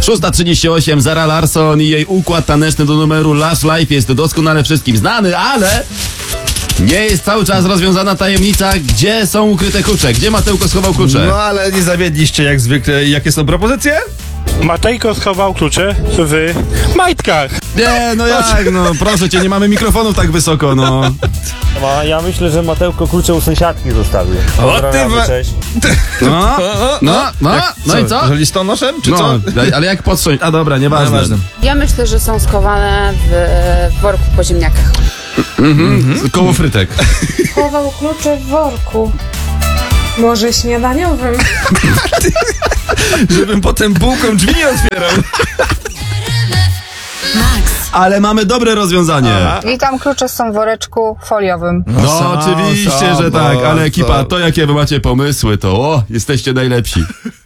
6:38, Zara Larsson i jej układ taneczny do numeru Last Life jest doskonale wszystkim znany, ale nie jest cały czas rozwiązana tajemnica, gdzie są ukryte klucze. Gdzie Mateuko schował klucze? No ale nie zawiedliście jak zwykle. Jakie są propozycje? Matejko schował klucze w majtkach. Nie, no jak, no proszę cię, nie mamy mikrofonów tak wysoko, no. A ja myślę, że Mateuko klucze u sąsiadki zostawił. O, ty wa- Cześć. No i co? Że listonoszem, czy No, co? ale jak podstrząć? A dobra, nieważne. Nieważne. Ja myślę, że są schowane w worku po ziemniakach. Koło frytek. Chował klucze w worku. Może śniadaniowym. Żebym potem bułką drzwi nie otwierał. Ale mamy dobre rozwiązanie. I tam klucze są w woreczku foliowym. No oczywiście, że tak, ale ekipa, to jakie wy macie pomysły, to jesteście najlepsi.